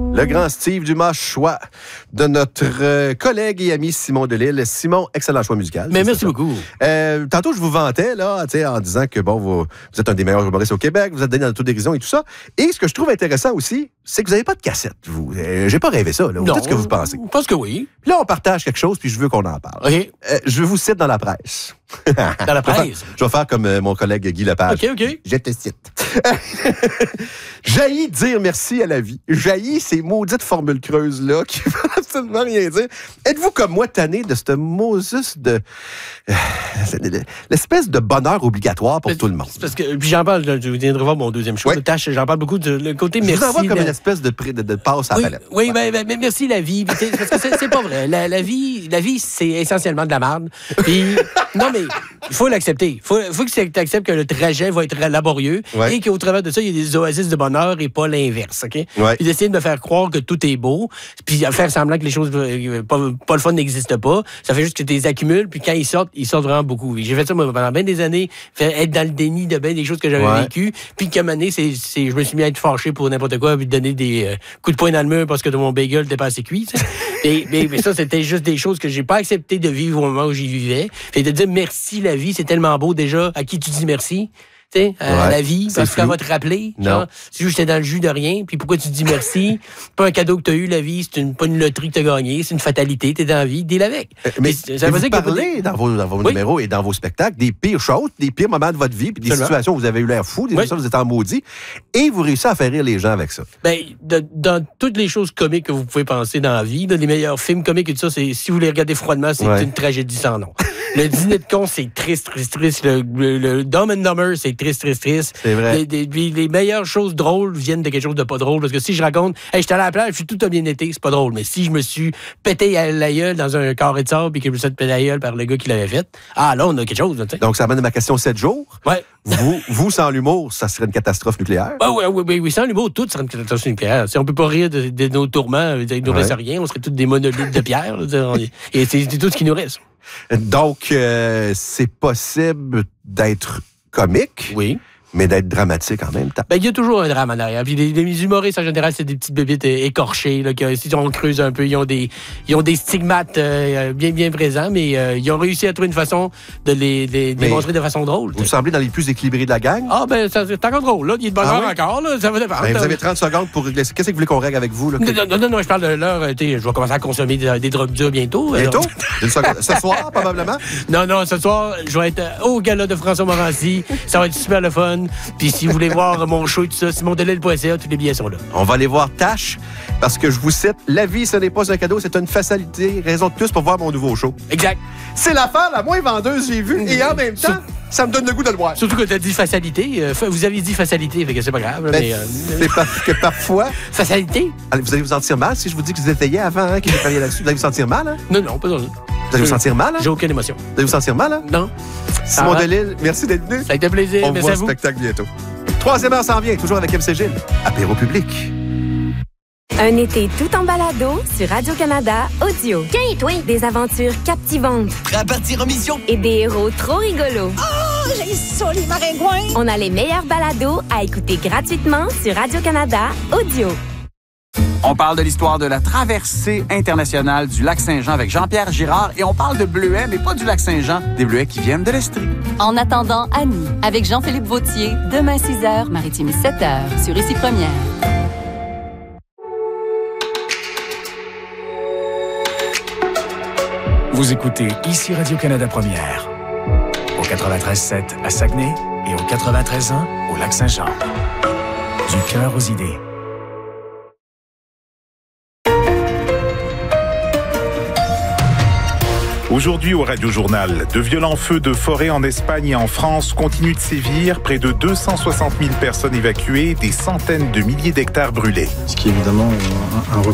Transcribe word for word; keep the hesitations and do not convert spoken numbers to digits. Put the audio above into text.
Le grand Steve Dumas, choix de notre euh, collègue et ami Simon Delille. Simon, excellent choix musical. Mais merci beaucoup. Euh, tantôt, je vous vantais là, en disant que bon, vous, vous êtes un des meilleurs humoristes au Québec, vous êtes donné dans l'autodérision et tout ça. Et ce que je trouve intéressant aussi, c'est que vous n'avez pas de cassette. Vous, euh, j'ai pas rêvé ça. Là. Vous non, dites ce que vous pensez. Je pense que oui. Puis là, on partage quelque chose, puis je veux qu'on en parle. OK. Euh, je vous cite dans la presse. Dans la presse? Je vais faire comme euh, mon collègue Guy Lepage. OK, OK. Je te cite. Jaillit dire merci à la vie. Jaillit ces maudites formules creuses-là qui ne veulent absolument rien dire. Êtes-vous comme moi tanné de ce mot juste de... l'espèce de bonheur obligatoire pour mais, tout le monde? Parce que, puis j'en parle, je viendrai voir mon deuxième show. Oui. Tâche, j'en parle beaucoup du côté je merci. Je vous envoie comme la... une espèce de, de, de passe à oui, la palette. Oui, ouais. ben, ben, merci la vie. Parce que c'est, c'est pas vrai. La, la vie, la vie, c'est essentiellement de la merde. Puis, non, mais il faut l'accepter. Il faut, faut que tu acceptes que le trajet va être laborieux ouais. et qu'au travers de ça, il y a des oasis de bonheur et pas l'inverse. OK? Ouais. Puis d'essayer de me faire croire que tout est beau, puis faire semblant que les choses, pas, pas le fun n'existe pas. Ça fait juste que tu les accumules, puis quand ils sortent, ils sortent vraiment beaucoup. J'ai fait ça moi, pendant bien des années, être dans le déni de bien des choses que j'avais ouais. vécues. Puis qu'à un moment donné, c'est, c'est, je me suis mis à être fâché pour n'importe quoi, puis donner des euh, coups de poing dans le mur parce que mon bagel n'était pas assez cuit. et, mais, mais ça, c'était juste des choses que j'ai pas accepté de vivre au moment où j'y vivais. Fait de dire merci la vie, c'est tellement beau déjà. À qui tu dis merci? Tu sais, à ouais, la vie, parce qu'elle va te rappeler. Genre, si j'étais dans le jus de rien, puis pourquoi tu dis merci? C'est pas un cadeau que t'as eu, la vie, c'est une, pas une loterie que t'as gagné, c'est une fatalité, t'es dans la vie, deal avec. Euh, mais ça mais veut dire vous parlez que... dans vos, dans vos oui. numéros et dans vos spectacles des pires choses, des pires moments de votre vie, puis des Seulement. situations où vous avez eu l'air fou, des oui. situations où vous êtes en maudit, et vous réussissez à faire rire les gens avec ça. Ben, de, dans toutes les choses comiques que vous pouvez penser dans la vie, dans les meilleurs films comiques et tout ça, c'est, si vous les regardez froidement, c'est ouais. une tragédie sans nom. Le dîner de con, c'est triste, triste, triste. Le, le, le Dumb and Dumber, c'est triste, triste, triste. C'est vrai. Les, les, les meilleures choses drôles viennent de quelque chose de pas drôle. Parce que si je raconte, hey, j'étais à la plage, puis tout a bien été, c'est pas drôle. Mais si je me suis pété à la gueule dans un carré de sable, puis que je me suis fait péter à la gueule par le gars qui l'avait fait, ah là, on a quelque chose. Là, donc, ça amène à ma question sept jours. Ouais. Vous, vous, sans l'humour, ça serait une catastrophe nucléaire? Ah, oui, oui, oui, oui, sans l'humour, tout serait une catastrophe nucléaire. Si on peut pas rire de, de nos tourments, il nous ouais. reste rien, on serait tous des monolithes de pierre. Là, et c'est, c'est tout ce qui nous reste. Donc, euh, c'est possible d'être comique. Oui. Mais d'être dramatique en même temps. Ben, il y a toujours un drame en arrière. Puis les, les humoristes, en général, c'est des petites bébites écorchées, là, qui, si on creuse un peu, ils ont des, ils ont des stigmates euh, bien, bien présents, mais euh, ils ont réussi à trouver une façon de les, les démontrer de façon drôle. Vous semblez dans les plus équilibrés de la gang? Ah, ben, ça, c'est encore drôle, là. Il y a de bonheur ah, oui? encore, là. Ça va dépendre. Ben, vous avez trente secondes pour régler. Qu'est-ce que vous voulez qu'on règle avec vous, là? Non, non, non, non, je parle de l'heure. Je vais commencer à consommer des, des drogues dures bientôt. Bientôt? Ce soir, probablement? Non, non, ce soir, je vais être au gala de François Morancy. Ça va être super le fun. Puis si vous voulez voir mon show et tout ça, simon delille point c a, tous les billets sont là. On va aller voir Tash, parce que je vous cite, la vie, ce n'est pas un cadeau, c'est une facilité, raison de plus pour voir mon nouveau show. Exact. C'est l'affaire la moins vendeuse que j'ai vue, et en même temps, Sur... ça me donne le goût de le voir. Surtout que tu as dit facilité. Euh, vous avez dit facilité, fait que c'est pas grave. Ben, mais, euh... c'est parce que parfois... Facilité? Allez, vous allez vous sentir mal si je vous dis que vous étayez avant, hein, qu'il est là-dessus. Vous allez vous sentir mal, hein? Non, non, pas dans le... Vous allez vous sentir mal, hein? J'ai aucune émotion. Vous allez vous sentir mal, hein? Non. Simon Delille, merci d'être venu. Ça a été un plaisir. On merci voit à le vous. spectacle bientôt. Troisième heure s'en vient, toujours avec M C Gilles. Apéro public. Un été tout en balado sur Radio-Canada Audio. Tiens, toi! Des aventures captivantes. Prêt à partir en mission? Et des héros trop rigolos. Oh, j'ai ça, les maringouins! On a les meilleurs balados à écouter gratuitement sur Radio-Canada Audio. On parle de l'histoire de la traversée internationale du lac Saint-Jean avec Jean-Pierre Girard et on parle de bleuets, mais pas du lac Saint-Jean, des bleuets qui viennent de l'Estrie. En attendant Annie, avec Jean-Philippe Vautier, demain six heures, Maritime sept heures, sur Ici Première. Vous écoutez Ici Radio-Canada Première, au quatre-vingt-treize sept à Saguenay et au quatre-vingt-treize un au lac Saint-Jean. Du cœur aux idées. Aujourd'hui au Radio-Journal, de violents feux de forêt en Espagne et en France continuent de sévir. Près de deux cent soixante mille personnes évacuées, des centaines de milliers d'hectares brûlés. Ce qui est évidemment un, un